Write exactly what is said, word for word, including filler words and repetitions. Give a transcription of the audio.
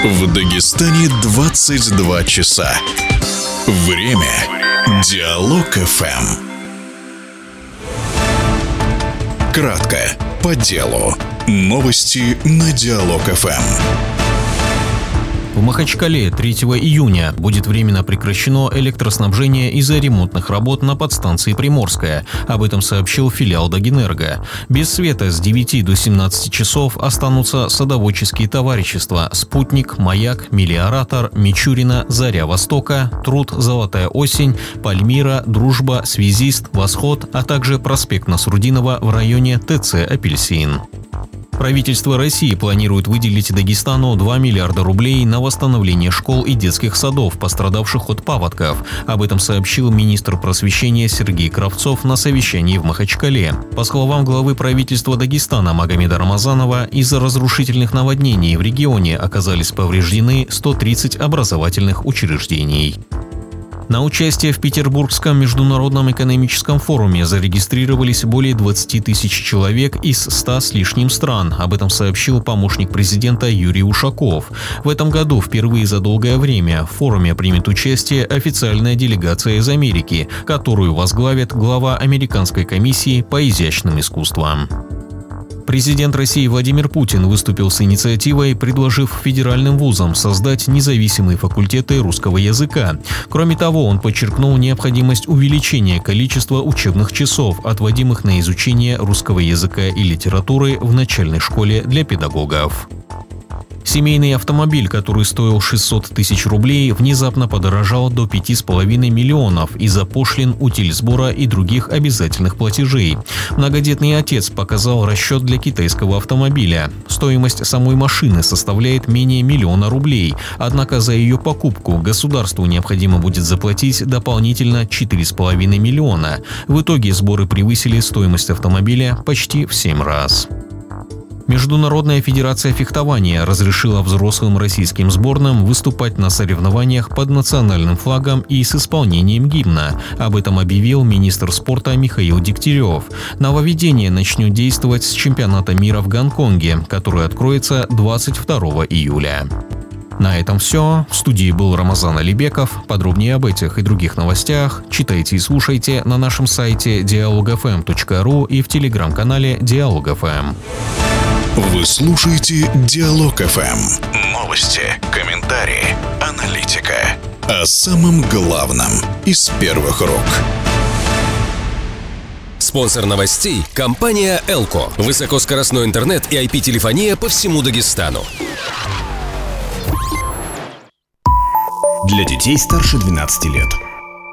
В Дагестане двадцать два часа. Время Диалог эф эм. Кратко, по делу. Новости на Диалог эф эм. В Махачкале третьего июня будет временно прекращено электроснабжение из-за ремонтных работ на подстанции Приморская. Об этом сообщил филиал Дагэнерго. Без света с девяти до семнадцати часов останутся садоводческие товарищества «Спутник», «Маяк», «Мелиоратор», «Мичурина», «Заря Востока», «Труд», «Золотая осень», «Пальмира», «Дружба», «Связист», «Восход», а также проспект Насрудинова в районе ТЦ «Апельсин». Правительство России планирует выделить Дагестану два миллиарда рублей на восстановление школ и детских садов, пострадавших от паводков. Об этом сообщил министр просвещения Сергей Кравцов на совещании в Махачкале. По словам главы правительства Дагестана Магомеда Рамазанова, из-за разрушительных наводнений в регионе оказались повреждены сто тридцать образовательных учреждений. На участие в Петербургском международном экономическом форуме зарегистрировались более двадцати тысяч человек из ста с лишним стран. Об этом сообщил помощник президента Юрий Ушаков. В этом году впервые за долгое время в форуме примет участие официальная делегация из Америки, которую возглавит глава Американской комиссии по изящным искусствам. Президент России Владимир Путин выступил с инициативой, предложив федеральным вузам создать независимые факультеты русского языка. Кроме того, он подчеркнул необходимость увеличения количества учебных часов, отводимых на изучение русского языка и литературы в начальной школе для педагогов. Семейный автомобиль, который стоил шестьсот тысяч рублей, внезапно подорожал до пяти с половиной миллионов из-за пошлин, утильсбора и других обязательных платежей. Многодетный отец показал расчет для китайского автомобиля. Стоимость самой машины составляет менее миллиона рублей, однако за ее покупку государству необходимо будет заплатить дополнительно четыре с половиной миллиона. В итоге сборы превысили стоимость автомобиля почти в семь раз. Международная федерация фехтования разрешила взрослым российским сборным выступать на соревнованиях под национальным флагом и с исполнением гимна. Об этом объявил министр спорта Михаил Дегтярев. Нововведение начнет действовать с чемпионата мира в Гонконге, который откроется двадцать второго июля. На этом все. В студии был Рамазан Алибеков. Подробнее об этих и других новостях читайте и слушайте на нашем сайте диалог эф эм точка ру и в телеграм-канале Диалог эф эм. Вы слушаете Диалог эф эм. Новости, комментарии, аналитика. О самом главном из первых рук. Спонсор новостей – компания «Элко». Высокоскоростной интернет и ай пи-телефония по всему Дагестану. Для детей старше двенадцати лет.